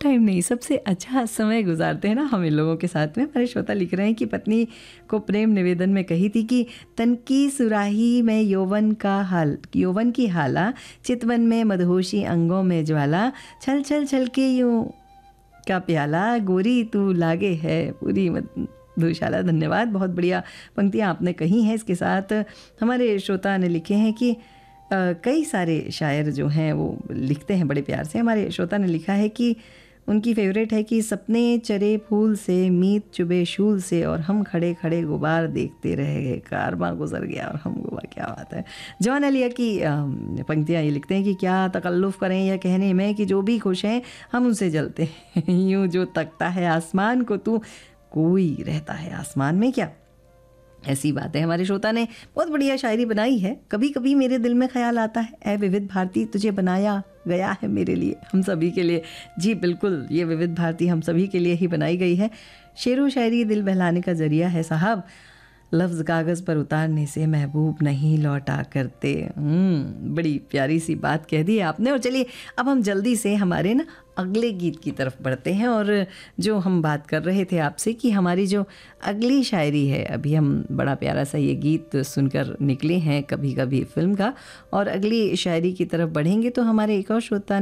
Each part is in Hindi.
टाइम नहीं, सबसे अच्छा समय गुजारते हैं ना हम इन लोगों के साथ में। हमारे श्रोता लिख रहे हैं कि पत्नी को प्रेम निवेदन में कही थी कि तन की सुराही में यौवन की हाला, चितवन में मदहोशी अंगों में ज्वाला, छल छल छल के यूं का प्याला, गोरी तू लागे है पूरी मधुशाला। धन्यवाद, बहुत बढ़िया पंक्तियाँ आपने कही हैं। इसके साथ हमारे श्रोता ने लिखे हैं कि कई सारे शायर जो हैं वो लिखते हैं बड़े प्यार से। हमारे श्रोता ने लिखा है कि उनकी फेवरेट है कि सपने चरे फूल से, मीत चुबे शूल से, और हम खड़े खड़े गुबार देखते रह गए, कारवां गुजर गया और हम गुबार। क्या बात है। जॉन अलिया की पंक्तियाँ ये लिखते हैं कि क्या तकल्लुफ़ करें यह कहने में कि जो भी खुश हैं हम उनसे जलते हैं, यूँ जो तकता है आसमान को तू, कोई रहता है आसमान में क्या। ऐसी बात है। हमारे श्रोता ने बहुत बढ़िया शायरी बनाई है। कभी कभी मेरे दिल में ख्याल आता है, ऐ विविध भारती तुझे बनाया गया है मेरे लिए, हम सभी के लिए। जी बिल्कुल, ये विविध भारती हम सभी के लिए ही बनाई गई है। शेरो शायरी दिल बहलाने का ज़रिया है साहब, लफ्ज़ कागज़ पर उतारने से महबूब नहीं लौटा करते। बड़ी प्यारी सी बात कह दी आपने। और चलिए अब हम जल्दी से हमारे ना अगले गीत की तरफ बढ़ते हैं। और जो हम बात कर रहे थे आपसे कि हमारी जो अगली शायरी है, अभी हम बड़ा प्यारा सा ये गीत सुनकर निकले हैं कभी कभी फिल्म का, और अगली शायरी की तरफ बढ़ेंगे तो हमारे एक और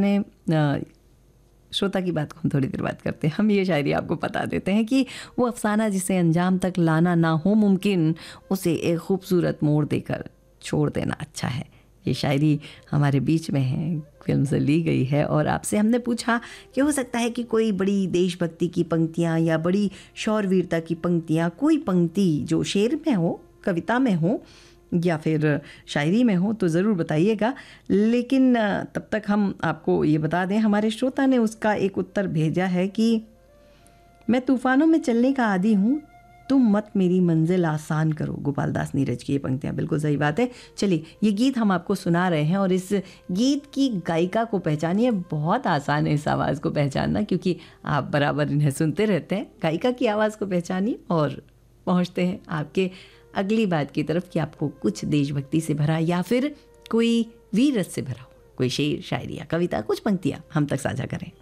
श्रोता की बात को हम थोड़ी देर बात करते हैं। हम ये शायरी आपको बता देते हैं कि वो अफसाना जिसे अंजाम तक लाना ना हो मुमकिन, उसे एक खूबसूरत मोड़ देकर छोड़ देना अच्छा है। ये शायरी हमारे बीच में है, फिल्म से ली गई है। और आपसे हमने पूछा कि हो सकता है कि कोई बड़ी देशभक्ति की पंक्तियाँ या बड़ी शौरवीरता की पंक्तियाँ, कोई पंक्ति जो शेर में हो, कविता में हो या फिर शायरी में हो तो ज़रूर बताइएगा। लेकिन तब तक हम आपको ये बता दें, हमारे श्रोता ने उसका एक उत्तर भेजा है कि मैं तूफ़ानों में चलने का आदी हूँ, तुम मत मेरी मंजिल आसान करो। गोपाल दास नीरज की ये पंक्तियाँ, बिल्कुल सही बात है। चलिए ये गीत हम आपको सुना रहे हैं और इस गीत की गायिका को पहचानिए। बहुत आसान है इस आवाज़ को पहचानना, क्योंकि आप बराबर इन्हें सुनते रहते हैं। गायिका की आवाज़ को पहचानिए और पहुँचते हैं आपके अगली बात की तरफ कि आपको कुछ देशभक्ति से भरा या फिर कोई वीर रस से भरा हो, कोई शेर, शायरी या कविता, कुछ पंक्तियाँ हम तक साझा करें।